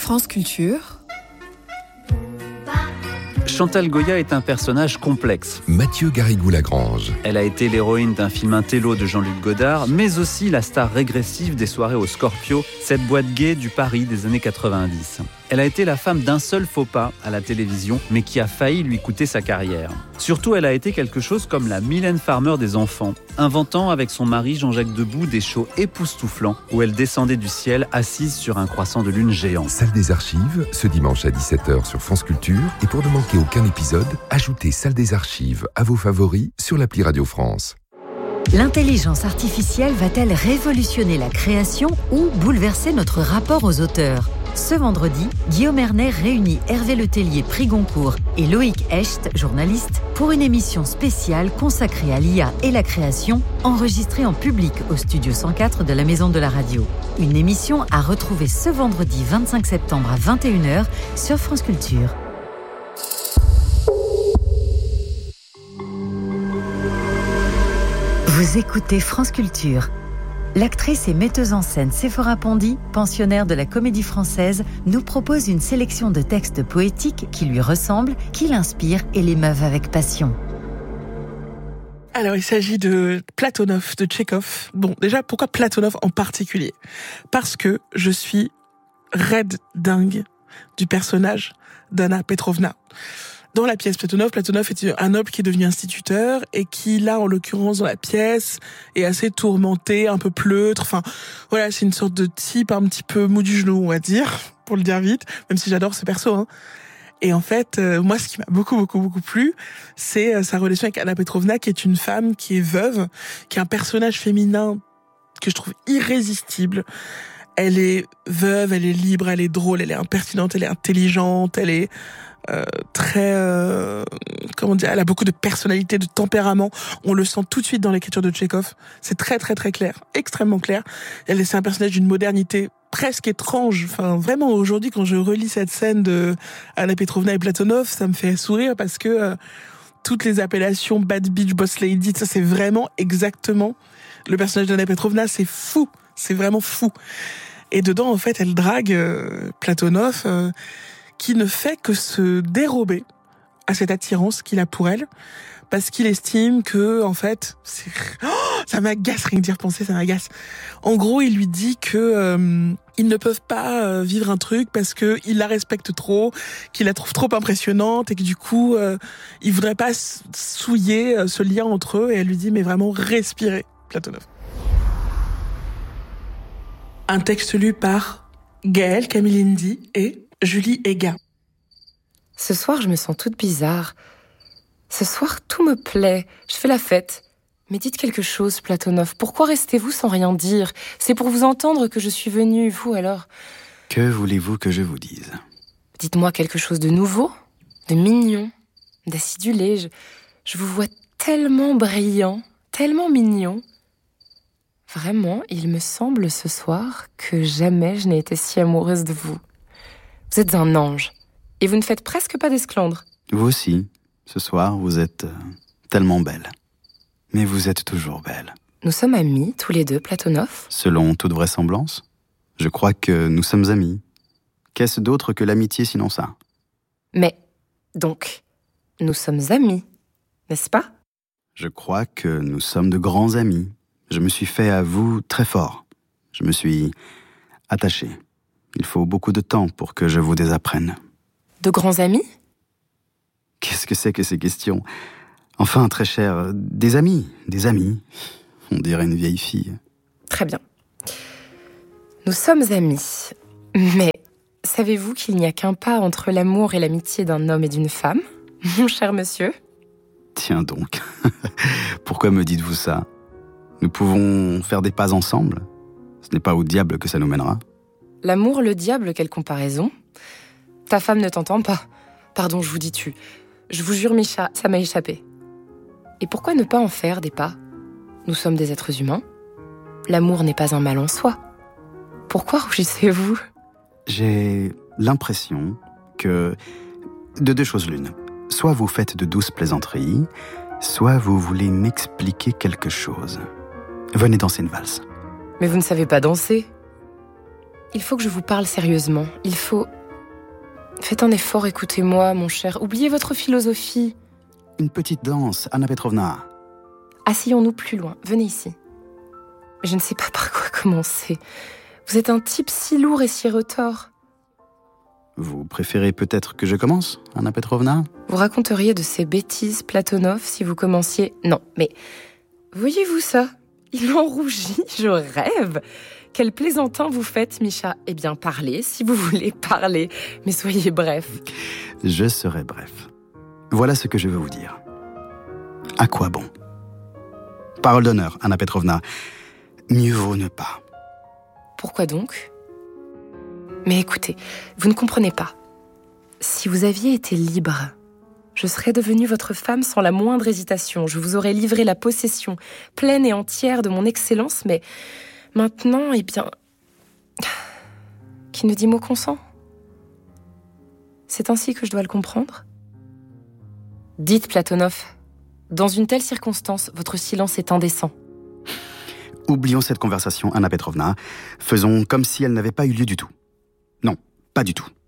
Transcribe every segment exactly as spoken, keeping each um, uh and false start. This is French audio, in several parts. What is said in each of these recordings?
France Culture. Chantal Goya est un personnage complexe. Mathieu Garrigou-Lagrange. Elle a été l'héroïne d'un film Intello de Jean-Luc Godard, mais aussi la star régressive des soirées au Scorpio, cette boîte gay du Paris des années quatre-vingt-dix. Elle a été la femme d'un seul faux pas à la télévision, mais qui a failli lui coûter sa carrière. Surtout, elle a été quelque chose comme la Mylène Farmer des enfants, inventant avec son mari Jean-Jacques Debout des shows époustouflants où elle descendait du ciel assise sur un croissant de lune géant. Salle des Archives, ce dimanche à dix-sept heures sur France Culture. Et pour ne manquer aucun épisode, ajoutez Salle des Archives à vos favoris sur l'appli Radio France. L'intelligence artificielle va-t-elle révolutionner la création ou bouleverser notre rapport aux auteurs ? Ce vendredi, Guillaume Erner réunit Hervé Letellier, prix Goncourt, et Loïc Hecht, journaliste, pour une émission spéciale consacrée à l'I A et la création, enregistrée en public au studio cent quatre de la Maison de la Radio. Une émission à retrouver ce vendredi vingt-cinq septembre à vingt et une heures sur France Culture. Vous écoutez France Culture. L'actrice et metteuse en scène Séphora Pondy, pensionnaire de la Comédie Française, nous propose une sélection de textes poétiques qui lui ressemblent, qui l'inspirent et l'émeuvent avec passion. Alors, il s'agit de Platonov, de Tchekhov. Bon, déjà, pourquoi Platonov en particulier ? Parce que je suis raide dingue du personnage d'Anna Petrovna. Dans la pièce Platonov, Platonov est un noble qui est devenu instituteur et qui, là, en l'occurrence, dans la pièce, est assez tourmenté, un peu pleutre. Enfin, voilà, c'est une sorte de type un petit peu mou du genou, on va dire, pour le dire vite, même si j'adore ce perso, hein. Et en fait, euh, moi, ce qui m'a beaucoup, beaucoup, beaucoup plu, c'est euh, sa relation avec Anna Petrovna, qui est une femme qui est veuve, qui est un personnage féminin que je trouve irrésistible. Elle est veuve, elle est libre, elle est drôle, elle est impertinente, elle est intelligente, elle est euh, très... Euh, comment dire, elle a beaucoup de personnalité, de tempérament. On le sent tout de suite dans l'écriture de Tchekhov. C'est très, très, très clair, extrêmement clair. Elle, c'est un personnage d'une modernité presque étrange. Enfin, vraiment, aujourd'hui, quand je relis cette scène de Anna Petrovna et Platonov, ça me fait sourire parce que euh, toutes les appellations Bad Bitch, Boss Lady, ça, c'est vraiment exactement le personnage d'Anna Petrovna. C'est fou. C'est vraiment fou. Et dedans, en fait, elle drague euh, Platonov, euh, qui ne fait que se dérober à cette attirance qu'il a pour elle, parce qu'il estime que, en fait, c'est... Oh, ça m'agace, rien que d'y repenser, ça m'agace. En gros, il lui dit que euh, ils ne peuvent pas euh, vivre un truc parce que il la respecte trop, qu'il la trouve trop impressionnante et que du coup, euh, il voudrait pas souiller euh, ce lien entre eux. Et elle lui dit, mais vraiment, respirez, Platonov. Un texte lu par Gaëlle Camilindi et Julie Ega. Ce soir, je me sens toute bizarre. Ce soir, tout me plaît. Je fais la fête. Mais dites quelque chose, Platonov. Pourquoi restez-vous sans rien dire ? C'est pour vous entendre que je suis venue. Vous, alors ? Que voulez-vous que je vous dise ? Dites-moi quelque chose de nouveau, de mignon, d'acidulé. Je, je vous vois tellement brillant, tellement mignon. Vraiment, il me semble ce soir que jamais je n'ai été si amoureuse de vous. Vous êtes un ange. Et vous ne faites presque pas d'esclandre. Vous aussi. Ce soir, vous êtes euh, tellement belle. Mais vous êtes toujours belle. Nous sommes amis, tous les deux, Platonov ? Selon toute vraisemblance, je crois que nous sommes amis. Qu'est-ce d'autre que l'amitié sinon ça ? Mais, donc, nous sommes amis, n'est-ce pas ? Je crois que nous sommes de grands amis. Je me suis fait à vous très fort. Je me suis attaché. Il faut beaucoup de temps pour que je vous désapprenne. De grands amis ? Qu'est-ce que c'est que ces questions ? Enfin, très cher, des amis, des amis. On dirait une vieille fille. Très bien. Nous sommes amis. Mais savez-vous qu'il n'y a qu'un pas entre l'amour et l'amitié d'un homme et d'une femme, mon cher monsieur ? Tiens donc. Pourquoi me dites-vous ça ? Nous pouvons faire des pas ensemble ? Ce n'est pas au diable que ça nous mènera. L'amour, le diable, quelle comparaison ? Ta femme ne t'entend pas. Pardon, je vous dis tu. Je vous jure, Micha, ça m'a échappé. Et pourquoi ne pas en faire des pas ? Nous sommes des êtres humains. L'amour n'est pas un mal en soi. Pourquoi rougissez-vous ? J'ai l'impression que... de deux choses l'une. Soit vous faites de douces plaisanteries, soit vous voulez m'expliquer quelque chose. Venez danser une valse. Mais vous ne savez pas danser. Il faut que je vous parle sérieusement. Il faut Faites un effort, écoutez-moi, mon cher. Oubliez votre philosophie. Une petite danse, Anna Petrovna. Asseyons-nous plus loin. Venez ici. Je ne sais pas par quoi commencer. Vous êtes un type si lourd et si retors. Vous préférez peut-être que je commence, Anna Petrovna ? Vous raconteriez de ces bêtises, Platonov, si vous commenciez... Non, mais voyez-vous ça ? Il en rougit, je rêve. Quel plaisantin vous faites, Misha. Eh bien, parlez, si vous voulez parler, mais soyez bref. Je serai bref. Voilà ce que je veux vous dire. À quoi bon ? Parole d'honneur, Anna Petrovna. Mieux vaut ne pas. Pourquoi donc ? Mais écoutez, vous ne comprenez pas. Si vous aviez été libre, je serais devenue votre femme sans la moindre hésitation. Je vous aurais livré la possession pleine et entière de mon excellence, mais maintenant, eh bien... Qui ne dit mot consent ? C'est ainsi que je dois le comprendre ? Dites, Platonov, dans une telle circonstance, votre silence est indécent. Oublions cette conversation, Anna Petrovna. Faisons comme si elle n'avait pas eu lieu du tout. Non, pas du tout.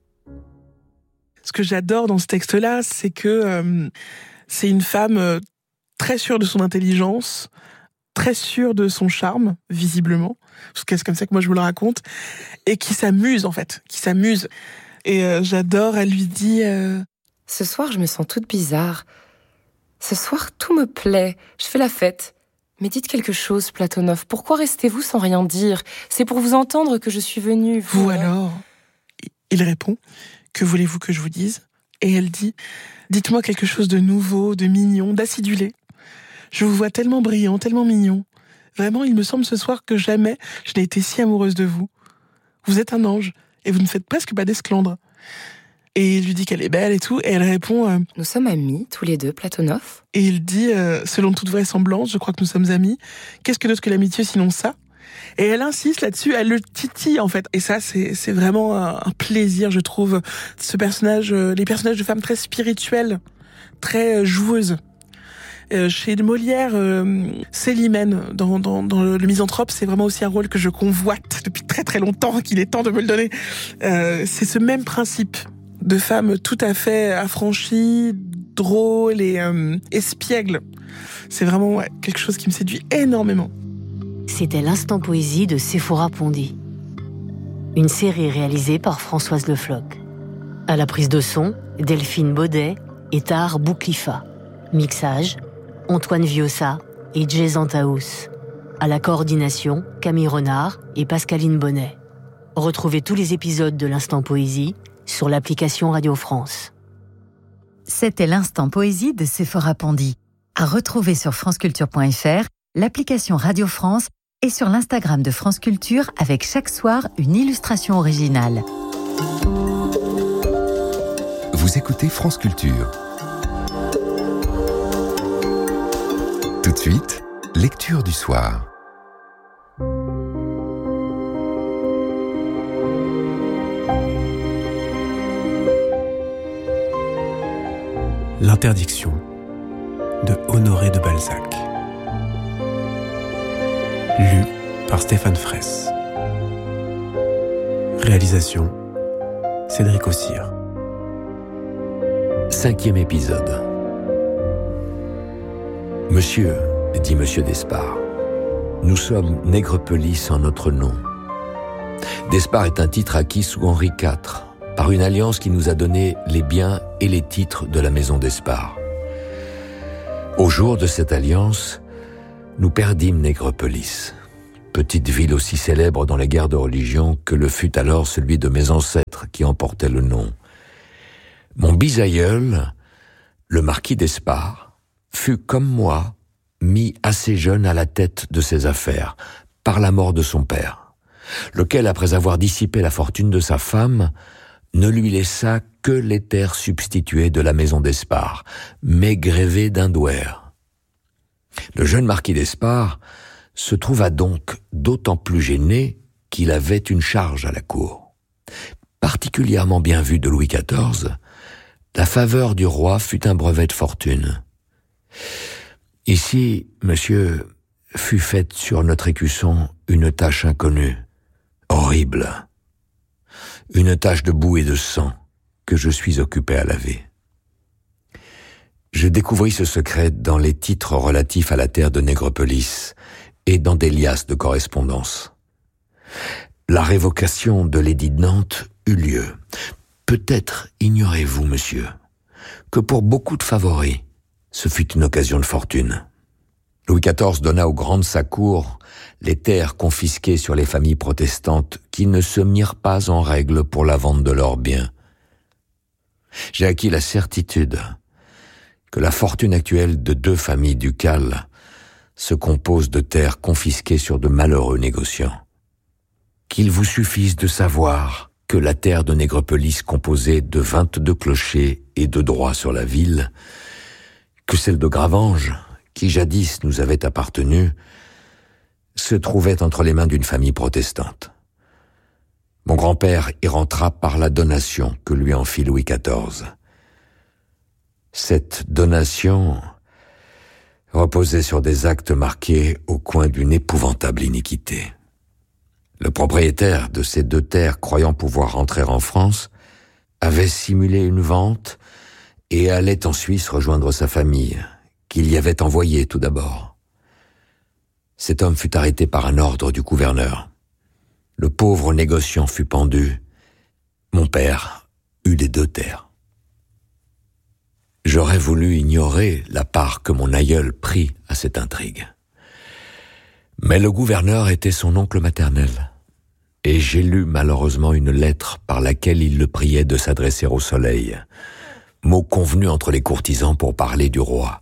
Ce que j'adore dans ce texte-là, c'est que euh, c'est une femme euh, très sûre de son intelligence, très sûre de son charme, visiblement, parce que c'est comme ça que moi je vous le raconte, et qui s'amuse en fait, qui s'amuse. Et euh, j'adore, elle lui dit... Euh... Ce soir, je me sens toute bizarre. Ce soir, tout me plaît, je fais la fête. Mais dites quelque chose, Platonov. Pourquoi restez-vous sans rien dire ? C'est pour vous entendre que je suis venue. Vous, vous alors ? Il répond, que voulez-vous que je vous dise ? Et elle dit, dites-moi quelque chose de nouveau, de mignon, d'acidulé. Je vous vois tellement brillant, tellement mignon. Vraiment, il me semble ce soir que jamais je n'ai été si amoureuse de vous. Vous êtes un ange, et vous ne faites presque pas d'esclandre. Et il lui dit qu'elle est belle et tout, et elle répond... Euh, nous sommes amis, tous les deux, Platonov. Et il dit, euh, selon toute vraisemblance, je crois que nous sommes amis. Qu'est-ce que d'autre que l'amitié sinon ça ? Et elle insiste là-dessus, elle le titille en fait. Et ça, c'est, c'est vraiment un, un plaisir, je trouve. Ce personnage, euh, les personnages de femmes très spirituelles, très euh, joueuses. Euh, chez Molière, euh, Célimène, dans, dans, dans le, le Misanthrope, c'est vraiment aussi un rôle que je convoite depuis très très longtemps, qu'il est temps de me le donner. Euh, c'est ce même principe de femmes tout à fait affranchies, drôles et euh, espiègles. C'est vraiment ouais, quelque chose qui me séduit énormément. C'était l'Instant Poésie de Séphora Pondy. Une série réalisée par Françoise Le Floch. À la prise de son, Delphine Baudet et Tahar Bouklifa. Mixage, Antoine Viossa et Jay Antaous. À la coordination, Camille Renard et Pascaline Bonnet. Retrouvez tous les épisodes de l'Instant Poésie sur l'application Radio France. C'était l'Instant Poésie de Séphora Pondy. À retrouver sur franceculture point f r, l'application Radio France et sur l'Instagram de France Culture avec chaque soir une illustration originale. Vous écoutez France Culture. Tout de suite, lecture du soir. L'interdiction de Honoré de Balzac. Lu par Stéphane Fraisse. Réalisation Cédric Ossire. Cinquième épisode. Monsieur, dit Monsieur d'Espard, nous sommes Nègrepelisse en notre nom. D'Espard est un titre acquis sous Henri quatre, par une alliance qui nous a donné les biens et les titres de la maison d'Espard. Au jour de cette alliance, nous perdîmes Nègrepelisse, petite ville aussi célèbre dans les guerres de religion que le fut alors celui de mes ancêtres qui en portait le nom. Mon bisaïeul, le marquis d'Espard, fut comme moi mis assez jeune à la tête de ses affaires par la mort de son père, lequel, après avoir dissipé la fortune de sa femme, ne lui laissa que les terres substituées de la maison d'Espard, mais grévées d'un douaire. Le jeune marquis d'Espard se trouva donc d'autant plus gêné qu'il avait une charge à la cour. Particulièrement bien vue de Louis quatorze, la faveur du roi fut un brevet de fortune. Ici, monsieur, fut faite sur notre écusson une tache inconnue, horrible. Une tache de boue et de sang, que je suis occupé à laver. Je découvris ce secret dans les titres relatifs à la terre de Nègrepelisse et dans des liasses de correspondance. La révocation de l'édit de Nantes eut lieu. Peut-être ignorez-vous, monsieur, que pour beaucoup de favoris, ce fut une occasion de fortune. Louis quatorze donna aux grands de sa cour les terres confisquées sur les familles protestantes qui ne se mirent pas en règle pour la vente de leurs biens. J'ai acquis la certitude que la fortune actuelle de deux familles ducales se compose de terres confisquées sur de malheureux négociants. Qu'il vous suffise de savoir que la terre de Nègrepelisse composait de vingt-deux clochers et de droits sur la ville, que celle de Gravenges, qui jadis nous avait appartenu, se trouvait entre les mains d'une famille protestante. Mon grand-père y rentra par la donation que lui en fit Louis quatorze. Cette donation reposait sur des actes marqués au coin d'une épouvantable iniquité. Le propriétaire de ces deux terres, croyant pouvoir rentrer en France, avait simulé une vente et allait en Suisse rejoindre sa famille, qu'il y avait envoyée tout d'abord. Cet homme fut arrêté par un ordre du gouverneur. Le pauvre négociant fut pendu. Mon père eut les deux terres. J'aurais voulu ignorer la part que mon aïeul prit à cette intrigue. Mais le gouverneur était son oncle maternel, et j'ai lu malheureusement une lettre par laquelle il le priait de s'adresser au soleil, mot convenu entre les courtisans pour parler du roi.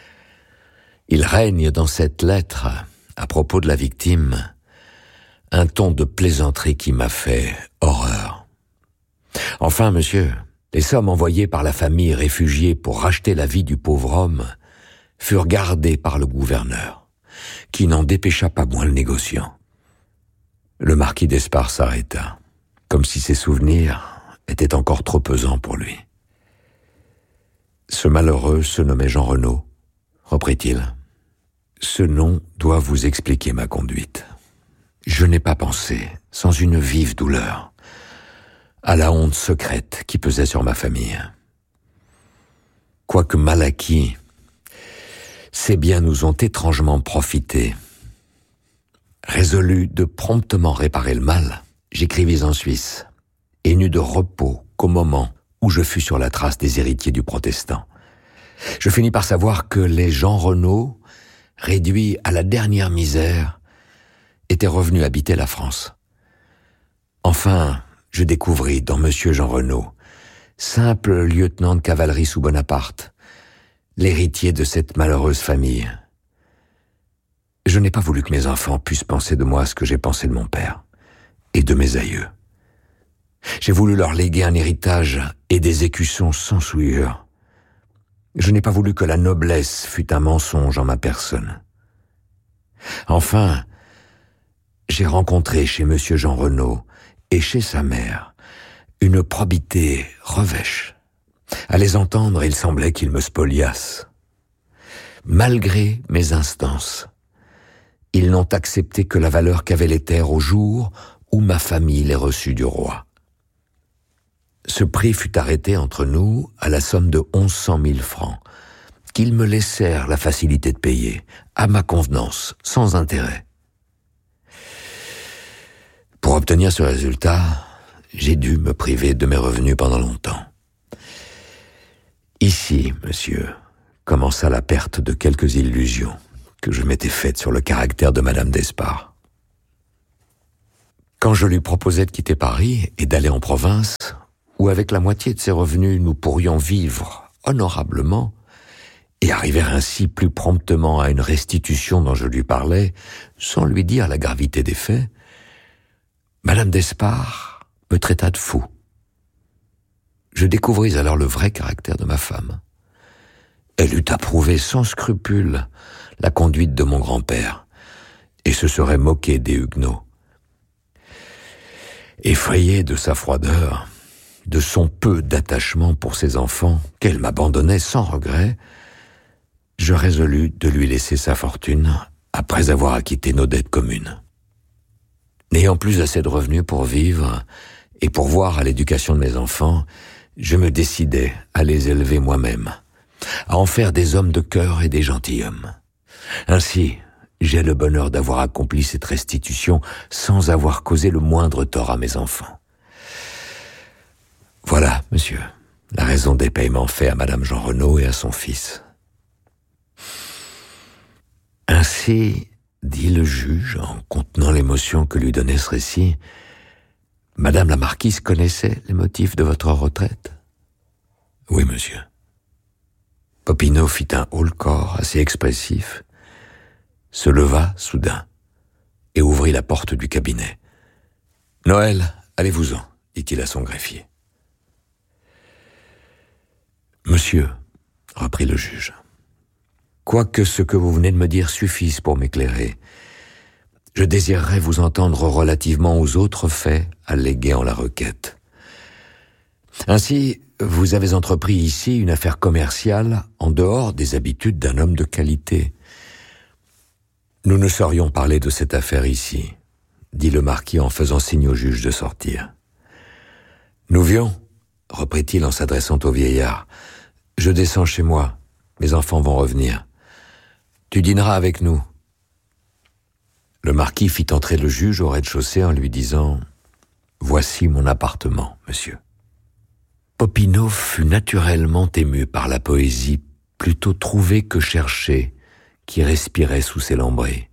Il règne dans cette lettre, à propos de la victime, un ton de plaisanterie qui m'a fait horreur. Enfin, monsieur, les sommes envoyées par la famille réfugiée pour racheter la vie du pauvre homme furent gardées par le gouverneur, qui n'en dépêcha pas moins le négociant. Le marquis d'Espard s'arrêta, comme si ses souvenirs étaient encore trop pesants pour lui. Ce malheureux se nommait Jean Renaud, reprit-il. Ce nom doit vous expliquer ma conduite. Je n'ai pas pensé, sans une vive douleur, à la honte secrète qui pesait sur ma famille. Quoique mal acquis, ces biens nous ont étrangement profité. Résolu de promptement réparer le mal, j'écrivis en Suisse, et n'eus de repos qu'au moment où je fus sur la trace des héritiers du protestant. Je finis par savoir que les Jean Renaud, réduits à la dernière misère, étaient revenus habiter la France. Enfin, je découvris dans Monsieur Jean Renaud, simple lieutenant de cavalerie sous Bonaparte, l'héritier de cette malheureuse famille. Je n'ai pas voulu que mes enfants puissent penser de moi ce que j'ai pensé de mon père et de mes aïeux. J'ai voulu leur léguer un héritage et des écussons sans souillure. Je n'ai pas voulu que la noblesse fût un mensonge en ma personne. Enfin, j'ai rencontré chez Monsieur Jean Renaud et chez sa mère une probité revêche. À les entendre, il semblait qu'ils me spoliassent. Malgré mes instances, ils n'ont accepté que la valeur qu'avaient les terres au jour où ma famille les reçut du roi. Ce prix fut arrêté entre nous à la somme de onze cent mille francs, qu'ils me laissèrent la facilité de payer, à ma convenance, sans intérêt. Pour obtenir ce résultat, j'ai dû me priver de mes revenus pendant longtemps. Ici, monsieur, commença la perte de quelques illusions que je m'étais faites sur le caractère de Madame d'Espard. Quand je lui proposais de quitter Paris et d'aller en province, où avec la moitié de ses revenus nous pourrions vivre honorablement et arriver ainsi plus promptement à une restitution dont je lui parlais, sans lui dire la gravité des faits, Madame d'Espard me traita de fou. Je découvris alors le vrai caractère de ma femme. Elle eût approuvé sans scrupule la conduite de mon grand-père et se serait moquée des Huguenots. Effrayée de sa froideur, de son peu d'attachement pour ses enfants, qu'elle m'abandonnait sans regret, je résolus de lui laisser sa fortune après avoir acquitté nos dettes communes. N'ayant plus assez de revenus pour vivre et pour voir à l'éducation de mes enfants, je me décidai à les élever moi-même, à en faire des hommes de cœur et des gentilshommes. Ainsi, j'ai le bonheur d'avoir accompli cette restitution sans avoir causé le moindre tort à mes enfants. Voilà, monsieur, la raison des paiements faits à Madame Jean Renaud et à son fils. Ainsi, dit le juge, en contenant l'émotion que lui donnait ce récit, Madame la marquise connaissait les motifs de votre retraite? Oui, monsieur. Popinot fit un haut-le-corps assez expressif, se leva soudain et ouvrit la porte du cabinet. « Noël, allez-vous-en, dit-il à son greffier. »« Monsieur, reprit le juge, quoique ce que vous venez de me dire suffise pour m'éclairer, je désirerais vous entendre relativement aux autres faits allégués en la requête. Ainsi, vous avez entrepris ici une affaire commerciale en dehors des habitudes d'un homme de qualité. Nous ne saurions parler de cette affaire ici, dit le marquis en faisant signe au juge de sortir. Nouvion, reprit-il en s'adressant au vieillard, je descends chez moi, mes enfants vont revenir. Tu dîneras avec nous. Le marquis fit entrer le juge au rez-de-chaussée en lui disant « Voici mon appartement, monsieur. » Popinot fut naturellement ému par la poésie plutôt trouvée que cherchée qui respirait sous ses lambris.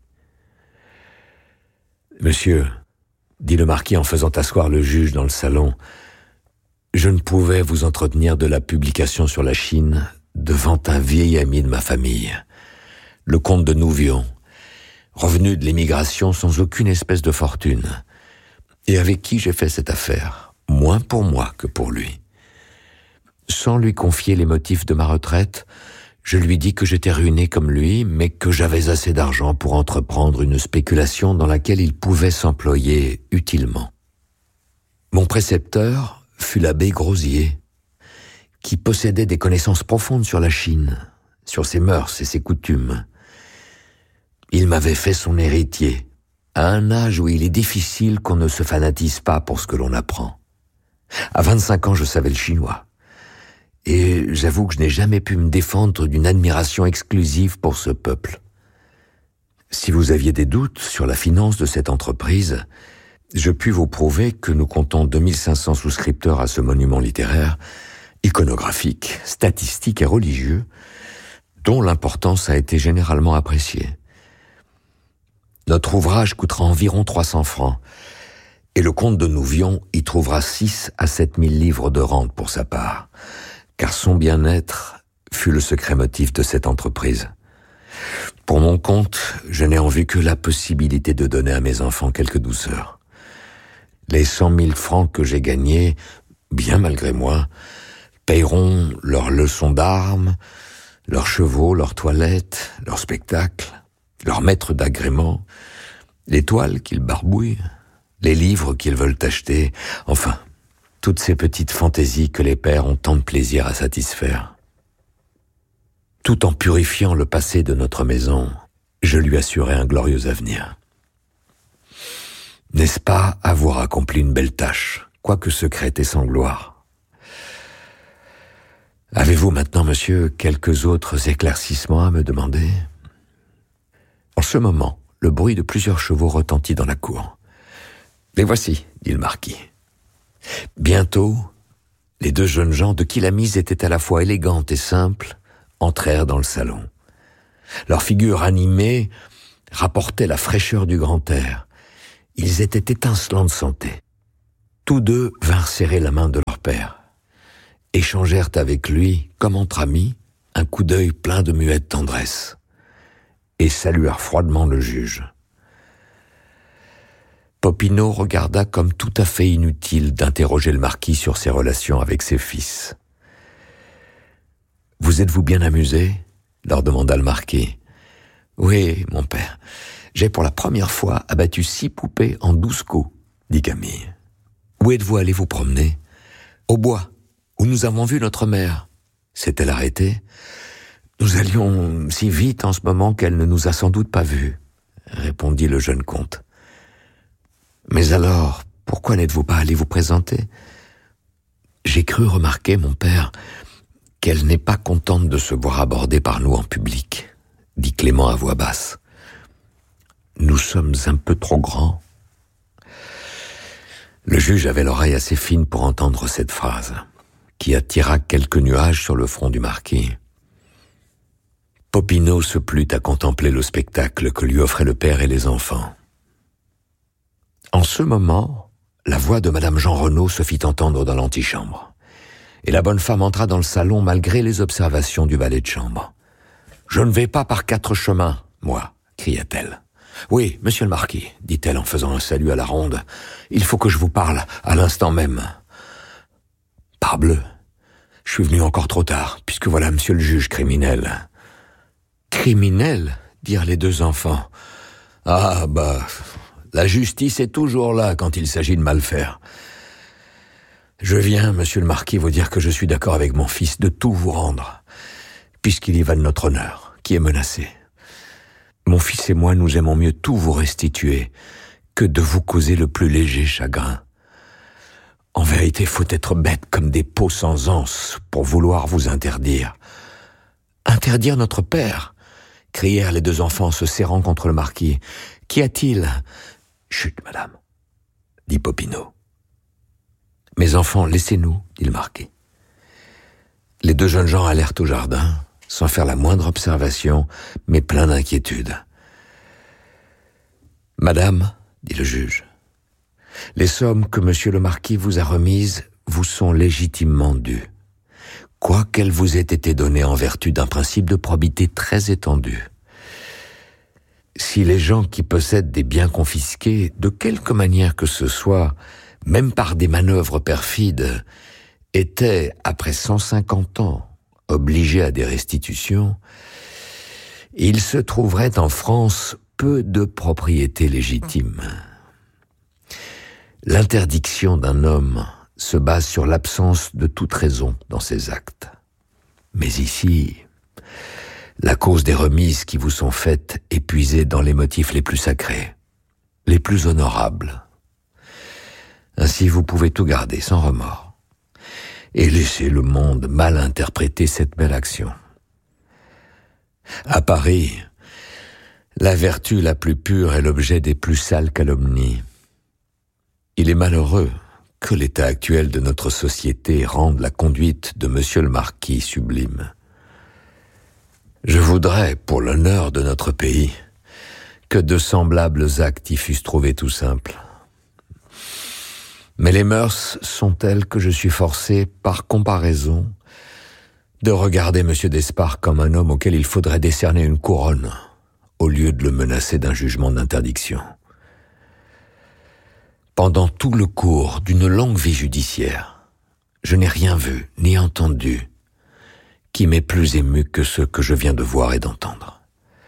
« Monsieur, dit le marquis en faisant asseoir le juge dans le salon, je ne pouvais vous entretenir de la publication sur la Chine devant un vieil ami de ma famille, le comte de Nouvion, revenu de l'émigration sans aucune espèce de fortune, et avec qui j'ai fait cette affaire, moins pour moi que pour lui. Sans lui confier les motifs de ma retraite, je lui dis que j'étais ruiné comme lui, mais que j'avais assez d'argent pour entreprendre une spéculation dans laquelle il pouvait s'employer utilement. Mon précepteur fut l'abbé Grosier, qui possédait des connaissances profondes sur la Chine, sur ses mœurs et ses coutumes. Il m'avait fait son héritier, à un âge où il est difficile qu'on ne se fanatise pas pour ce que l'on apprend. À vingt-cinq ans, je savais le chinois. Et j'avoue que je n'ai jamais pu me défendre d'une admiration exclusive pour ce peuple. Si vous aviez des doutes sur la finance de cette entreprise, je puis vous prouver que nous comptons deux mille cinq cents souscripteurs à ce monument littéraire, iconographique, statistique et religieux, dont l'importance a été généralement appréciée. Notre ouvrage coûtera environ trois cents francs, et le comte de Nouvion y trouvera six à sept mille livres de rente pour sa part, car son bien-être fut le secret motif de cette entreprise. Pour mon compte, je n'ai en vue que la possibilité de donner à mes enfants quelques douceurs. Les cent mille francs que j'ai gagnés, bien malgré moi, payeront leurs leçons d'armes, leurs chevaux, leurs toilettes, leurs spectacles, leurs maîtres d'agrément, les toiles qu'ils barbouillent, les livres qu'ils veulent acheter, enfin, toutes ces petites fantaisies que les pères ont tant de plaisir à satisfaire. Tout en purifiant le passé de notre maison, je lui assurais un glorieux avenir. N'est-ce pas avoir accompli une belle tâche, quoique secrète et sans gloire? Avez-vous maintenant, monsieur, quelques autres éclaircissements à me demander? En ce moment, le bruit de plusieurs chevaux retentit dans la cour. « Les voici, » dit le marquis. Bientôt, les deux jeunes gens de qui la mise était à la fois élégante et simple entrèrent dans le salon. Leurs figures animées rapportaient la fraîcheur du grand air. Ils étaient étincelants de santé. Tous deux vinrent serrer la main de leur père, échangèrent avec lui, comme entre amis, un coup d'œil plein de muette tendresse, et saluèrent froidement le juge. Popinot regarda comme tout à fait inutile d'interroger le marquis sur ses relations avec ses fils. « Vous êtes-vous bien amusés ?» leur demanda le marquis. « Oui, mon père, j'ai pour la première fois abattu six poupées en douze coups, » dit Camille. « Où êtes-vous allé vous promener ?»« Au bois, où nous avons vu notre mère. » S'est-elle arrêtée ? « Nous allions si vite en ce moment qu'elle ne nous a sans doute pas vus, » répondit le jeune comte. « Mais alors, pourquoi n'êtes-vous pas allé vous présenter ? J'ai cru remarquer, mon père, qu'elle n'est pas contente de se voir abordée par nous en public, dit Clément à voix basse. Nous sommes un peu trop grands. Le juge avait l'oreille assez fine pour entendre cette phrase, qui attira quelques nuages sur le front du marquis. Popinot se plut à contempler le spectacle que lui offraient le père et les enfants. En ce moment, la voix de Madame Jean Renaud se fit entendre dans l'antichambre, et la bonne femme entra dans le salon malgré les observations du valet de chambre. « Je ne vais pas par quatre chemins, moi », cria-t-elle. « Oui, monsieur le marquis, dit-elle en faisant un salut à la ronde, il faut que je vous parle à l'instant même. Parbleu, je suis venu encore trop tard, puisque voilà monsieur le juge criminel. »« Criminel ?» dirent les deux enfants. « Ah, bah, la justice est toujours là quand il s'agit de mal faire. Je viens, monsieur le marquis, vous dire que je suis d'accord avec mon fils de tout vous rendre, puisqu'il y va de notre honneur, qui est menacé. Mon fils et moi, nous aimons mieux tout vous restituer que de vous causer le plus léger chagrin. En vérité, faut être bête comme des pots sans anse pour vouloir vous interdire. »« Interdire notre père ?» crièrent les deux enfants se serrant contre le marquis. « Qu'y a-t-il ?»« Chut, madame, » dit Popinot. « Mes enfants, laissez-nous, » dit le marquis. Les deux jeunes gens allèrent au jardin, sans faire la moindre observation, mais plein d'inquiétude. « Madame, » dit le juge, « les sommes que monsieur le marquis vous a remises vous sont légitimement dues, quoiqu'elles vous aient été données en vertu d'un principe de probité très étendu. Si les gens qui possèdent des biens confisqués, de quelque manière que ce soit, même par des manœuvres perfides, étaient, après cent cinquante ans, obligés à des restitutions, il se trouverait en France peu de propriétés légitimes. L'interdiction d'un homme se base sur l'absence de toute raison dans ses actes. Mais ici, la cause des remises qui vous sont faites est puisée dans les motifs les plus sacrés, les plus honorables. Ainsi, vous pouvez tout garder sans remords et laisser le monde mal interpréter cette belle action. À Paris, la vertu la plus pure est l'objet des plus sales calomnies. Il est malheureux que l'état actuel de notre société rende la conduite de monsieur le marquis sublime. Je voudrais, pour l'honneur de notre pays, que de semblables actes y fussent trouvés tout simples. Mais les mœurs sont telles que je suis forcé, par comparaison, de regarder monsieur d'Espard comme un homme auquel il faudrait décerner une couronne, au lieu de le menacer d'un jugement d'interdiction. Pendant tout le cours d'une longue vie judiciaire, je n'ai rien vu ni entendu qui m'ait plus ému que ce que je viens de voir et d'entendre.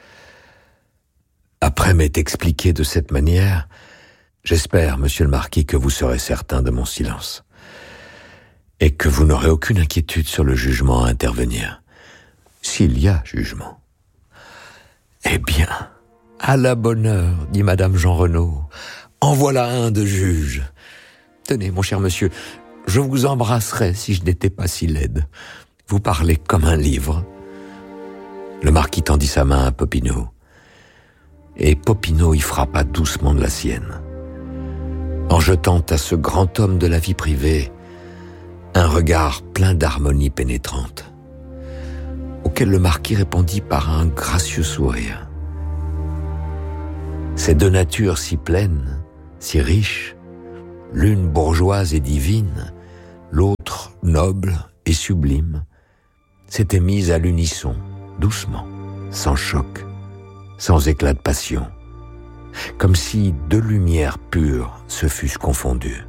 Après m'être expliqué de cette manière, j'espère, monsieur le marquis, que vous serez certain de mon silence et que vous n'aurez aucune inquiétude sur le jugement à intervenir, s'il y a jugement. Eh bien, à la bonne heure, dit madame Jean Renaud, en voilà un de juge. Tenez, mon cher monsieur, je vous embrasserais si je n'étais pas si laide. Vous parlez comme un livre. Le marquis tendit sa main à Popinot, et Popinot y frappa doucement de la sienne, en jetant à ce grand homme de la vie privée un regard plein d'harmonie pénétrante, auquel le marquis répondit par un gracieux sourire. Ces deux natures si pleines, si riches, l'une bourgeoise et divine, l'autre noble et sublime, s'étaient mises à l'unisson, doucement, sans choc, sans éclat de passion, comme si deux lumières pures se fussent confondues.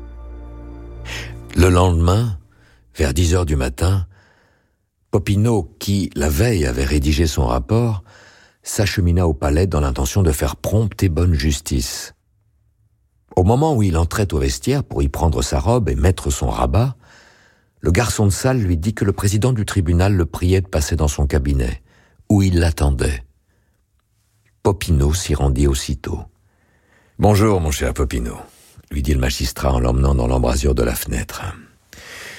Le lendemain, vers dix heures du matin, Popinot, qui, la veille, avait rédigé son rapport, s'achemina au palais dans l'intention de faire prompte et bonne justice. Au moment où il entrait au vestiaire pour y prendre sa robe et mettre son rabat, le garçon de salle lui dit que le président du tribunal le priait de passer dans son cabinet, où il l'attendait. Popinot s'y rendit aussitôt. « Bonjour, mon cher Popinot », lui dit le magistrat en l'emmenant dans l'embrasure de la fenêtre.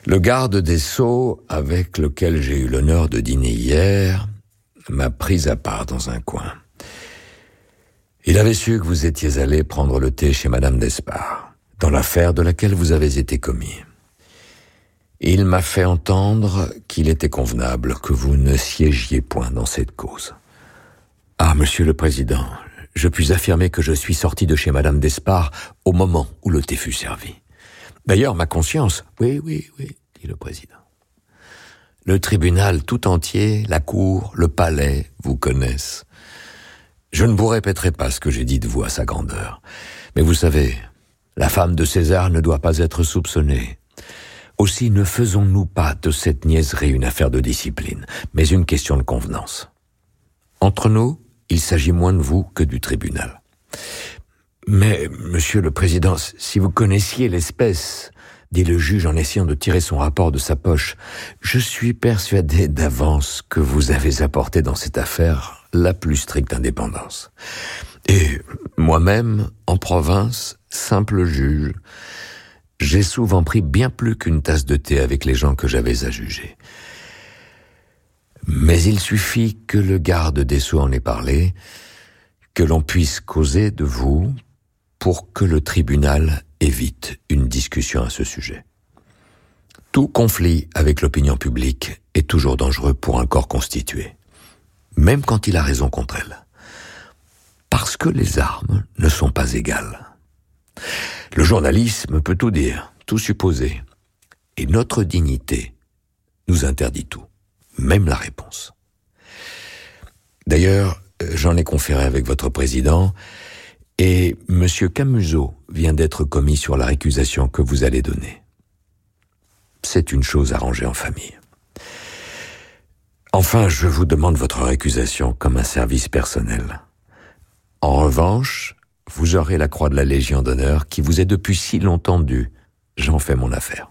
Le garde des Sceaux, avec lequel j'ai eu l'honneur de dîner hier, m'a pris à part dans un coin. Il avait su que vous étiez allé prendre le thé chez Madame d'Espard, dans l'affaire de laquelle vous avez été commis. Il m'a fait entendre qu'il était convenable que vous ne siégiez point dans cette cause. Ah, Monsieur le Président, je puis affirmer que je suis sorti de chez Madame d'Espard au moment où le thé fut servi. D'ailleurs, ma conscience... Oui, oui, oui, dit le Président. Le tribunal tout entier, la cour, le palais, vous connaissent. Je ne vous répéterai pas ce que j'ai dit de vous à sa grandeur. Mais vous savez, la femme de César ne doit pas être soupçonnée. Aussi, ne faisons-nous pas de cette niaiserie une affaire de discipline, mais une question de convenance. Entre nous, il s'agit moins de vous que du tribunal. Mais, Monsieur le Président, si vous connaissiez l'espèce, dit le juge en essayant de tirer son rapport de sa poche, je suis persuadé d'avance que vous avez apporté dans cette affaire la plus stricte indépendance. Et moi-même, en province, simple juge, j'ai souvent pris bien plus qu'une tasse de thé avec les gens que j'avais à juger. Mais il suffit que le garde des Sceaux en ait parlé, que l'on puisse causer de vous pour que le tribunal évite une discussion à ce sujet. Tout conflit avec l'opinion publique est toujours dangereux pour un corps constitué, même quand il a raison contre elle, parce que les armes ne sont pas égales. Le journalisme peut tout dire, tout supposer, et notre dignité nous interdit tout, même la réponse. D'ailleurs, j'en ai conféré avec votre président, et M. Camusot vient d'être commis sur la récusation que vous allez donner. C'est une chose arrangée en famille. Enfin, je vous demande votre récusation comme un service personnel. En revanche, vous aurez la croix de la Légion d'honneur qui vous est depuis si longtemps due. J'en fais mon affaire.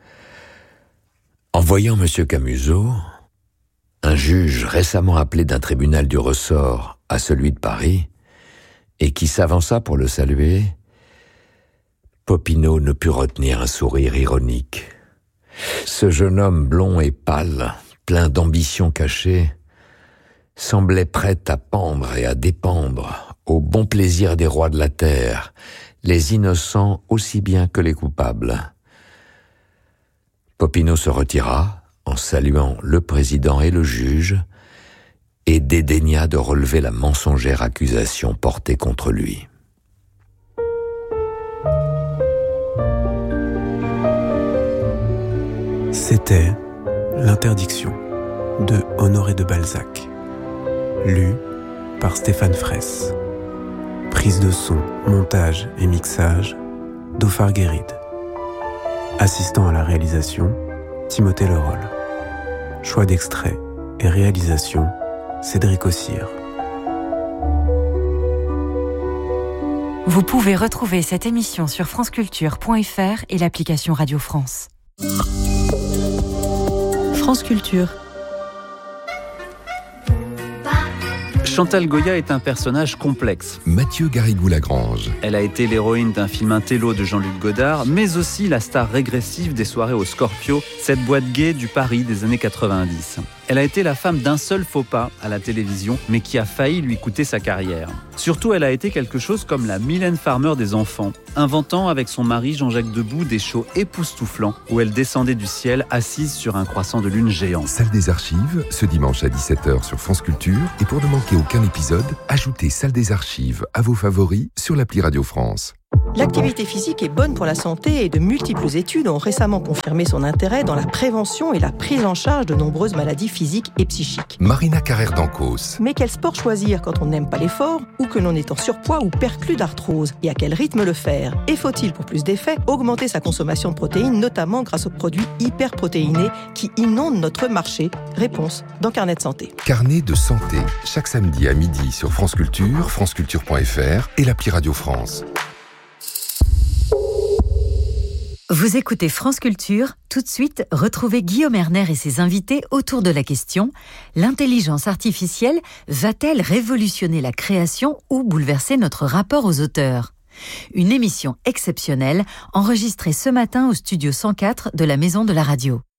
En voyant M. Camusot, un juge récemment appelé d'un tribunal du ressort à celui de Paris, et qui s'avança pour le saluer, Popinot ne put retenir un sourire ironique. Ce jeune homme blond et pâle, plein d'ambition cachée, semblait prêt à pendre et à dépendre au bon plaisir des rois de la terre, les innocents aussi bien que les coupables. Popinot se retira, en saluant le président et le juge, et dédaigna de relever la mensongère accusation portée contre lui. C'était L'interdiction de Honoré de Balzac, lu par Stéphane Fraisse. Prise de son, montage et mixage, Dauphard Guéride. Assistant à la réalisation, Timothée Leroll. Choix d'extrait et réalisation, Cédric Ossire. Vous pouvez retrouver cette émission sur franceculture point f r et l'application Radio France. France Culture. Chantal Goya est un personnage complexe. Mathieu Garrigou-Lagrange. Elle a été l'héroïne d'un film Intello de Jean-Luc Godard, mais aussi la star régressive des soirées au Scorpio, cette boîte gay du Paris des années quatre-vingt-dix. Elle a été la femme d'un seul faux pas à la télévision, mais qui a failli lui coûter sa carrière. Surtout, elle a été quelque chose comme la Mylène Farmer des enfants, inventant avec son mari Jean-Jacques Debout des shows époustouflants où elle descendait du ciel assise sur un croissant de lune géant. Salle des archives, ce dimanche à dix-sept heures sur France Culture. Et pour ne manquer aucun épisode, ajoutez Salle des archives à vos favoris sur l'appli Radio France. L'activité physique est bonne pour la santé et de multiples études ont récemment confirmé son intérêt dans la prévention et la prise en charge de nombreuses maladies physiques et psychiques. Marina Carrère d'Ancos. Mais quel sport choisir quand on n'aime pas l'effort ou que l'on est en surpoids ou perclus d'arthrose? Et à quel rythme le faire? Et faut-il, pour plus d'effet, augmenter sa consommation de protéines, notamment grâce aux produits hyperprotéinés qui inondent notre marché? Réponse dans Carnet de santé. Carnet de santé, chaque samedi à midi sur France Culture, franceculture point f r et l'appli Radio France. Vous écoutez France Culture, tout de suite, retrouvez Guillaume Erner et ses invités autour de la question « L'intelligence artificielle va-t-elle révolutionner la création ou bouleverser notre rapport aux auteurs ?» Une émission exceptionnelle enregistrée ce matin au studio cent quatre de la Maison de la Radio.